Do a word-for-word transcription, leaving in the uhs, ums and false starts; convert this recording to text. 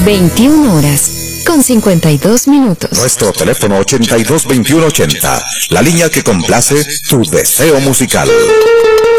veintiuna horas con cincuenta y dos minutos. Nuestro teléfono ochenta y dos veintiuno ochenta, la línea que complace tu deseo musical.